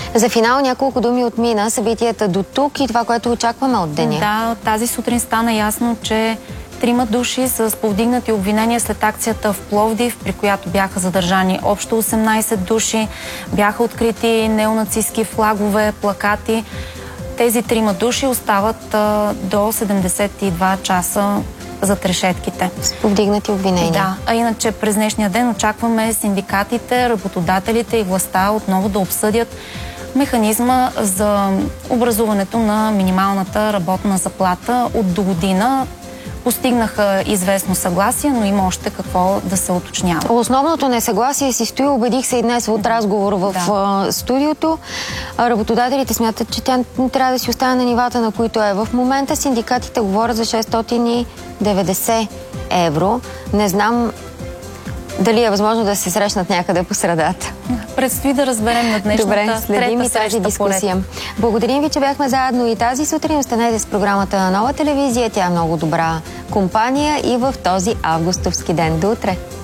За финал няколко думи от Мина, събитията до тук и това, което очакваме от деня. Да, тази сутрин стана ясно, че 3 души с повдигнати обвинения след акцията в Пловдив, при която бяха задържани общо 18 души, бяха открити неонацистски флагове, плакати. Тези 3 души остават до 72 часа зад решетките. С повдигнати обвинения. Да, а иначе през днешния ден очакваме синдикатите, работодателите и властта отново да обсъдят механизма за образуването на минималната работна заплата от до година. Постигнаха известно съгласие, но има още какво да се уточнява. Основното несъгласие си стои, убедих се и днес от разговор в студиото. Работодателите смятат, че тя не трябва да си остане на нивата, на които е в момента. Синдикатите говорят за 690 евро. Не знам дали е възможно да се срещнат някъде по средата. Предстои да разберем на днешната следим и тази дискусия. Благодарим ви, че бяхме заедно и тази сутрин. Останете с програмата на Нова телевизия. Тя е много добра компания и в този августовски ден. До утре!